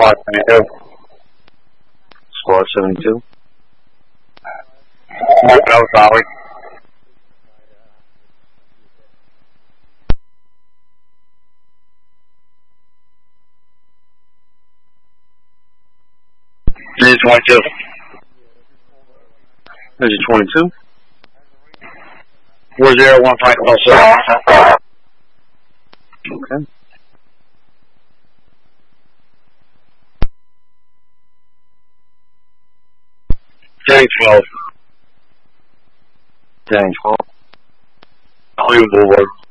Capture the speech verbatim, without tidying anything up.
Squad seventy-two. Squad seventy-two. No, sorry. This twenty-two. This is twenty-two. Four zero one Frank Wilson. Okay. Jennings twelve. Jennings twelve. Unbelievable work.